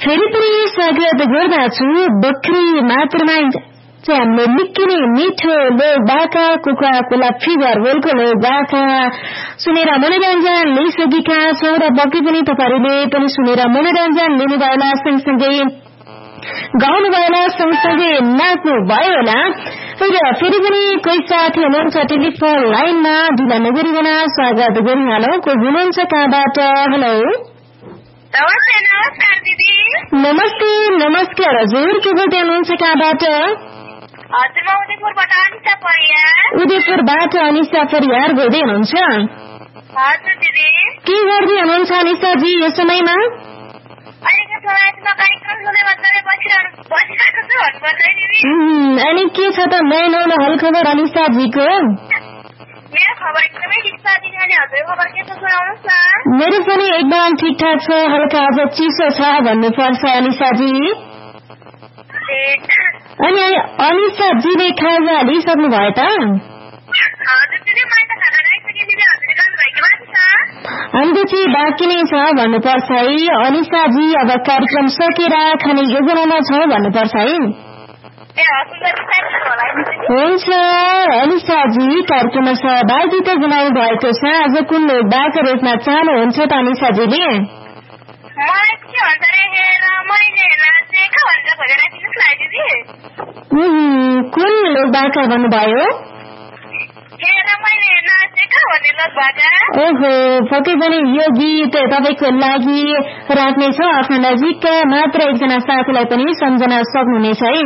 फेरि पनि स्वागत गर्दछु बकरी मात्रमा हाम्रो निकै नै मिठो लोक बाका कुखुरा कोला फिगर बोलको लोक बाका सुनेर मनोरञ्जन लिइसकेका छौँ र बकरी पनि तपाईँहरूले पनि सुनेर मनोरञ्जन लिनुभयो सँगसँगै गाउनु भयो सँगसँगै नाच्नु भयो होला र फेरि पनि कोही साथी हुनुहुन्छ टेलिफोन लाइनमा ढिला नगरिकन स्वागत गरिहालौ को हुनुहुन्छ कहाँबाट हेलो नमस्कार दिदी नमस्ते नमस्कार हजुर के गर्दै हुनुहुन्छ कहाँबाट हजुर म उदयपुरबाट अनिसा परियार उदयपुरबाट अनिसा परियार गर्दै हुनुहुन्छ हजुर दिदी के गर्दै हुनुहुन्छ अनिसाजी यो समयमा अनि के छ त नयाँ नौलो हल खबर अनिसाजीको मेरो पनि एकदम ठिकठाक छ हल्का आज चिसो छ भन्नुपर्छ अनिसाजी अनि अनिसाजीले खाजा लिइसक्नु भयो त हाम्रो चाहिँ बाँकी नै छ भन्नुपर्छ है अनिसाजी अब कार्यक्रम सकेर खाने योजनामा छ भन्नुपर्छ है हुन्छ अनिसाजी कार्यक्रममा सहभागिता जनाउनु भएको छ आज कुन लोकबाट रोज्न चाहनुहुन्छ त अनिसाजीले कुन लोकबाट भन्नुभयो ओहो पक्कै पनि यो गीत तपाईँको लागि राख्नेछ आफ्नो नजिकका मात्र एकजना साथीलाई पनि सम्झना सक्नुहुनेछ है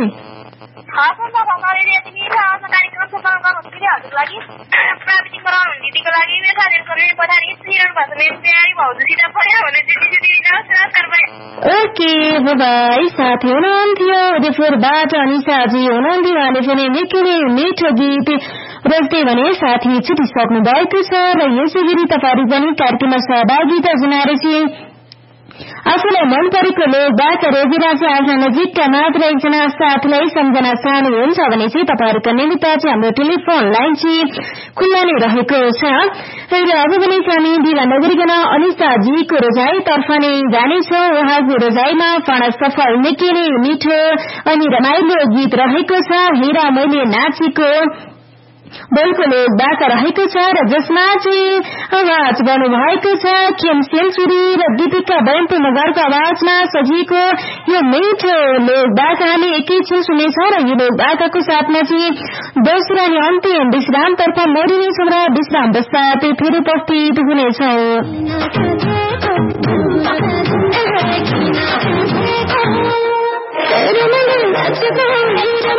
ओके बाई साथी हुनुहुन्थ्यो उदयपुरबाट अनिसाजी हुनुहुन्थ्यो उहाँले पनि निकै नै मिठो गीत रोज्दै भने साथी छुटिसक्नु भएको छ र यसै गरी तपाईँहरू पनि कार्यक्रममा सहभागिता जनाएपछि आफूलाई मन परेको लोकबाट रोजेर चाहिँ आफ्ना नजिकका मात्र एकजना साथीलाई सम्झना चाहनुहुन्छ भने चाहिँ तपाईँहरूको निमित्त चाहिँ हाम्रो टेलिफोन लाइन चाहिँ खुल्ला नै रहेको छ र अब पनि हामी ढिला नगरिकन अनिसाजीको रोजाइतर्फ नै जानेछौँ उहाँको रोजाइमा पाँच सफल निकै नै मिठो अनि रमाइलो गीत रहेको छ हेरा मैले नाचेको बोलको लोकबाट रहेको छ र जसमा चाहिँ आवाज गर्नुभएको छ केम सेन्चुरी र दीपिका बयन्ती मगरको आवाजमा सजिएको यो मिठो लोकबाट हामी एकैछिन सुनेछौँ र यो लोकबाटको साथमा चाहिँ दोस्रो अनि अन्तिम विश्रामतर्फ मोडिनेछौँ र विश्राम पश्चात फेरि उपस्थित हुनेछौँ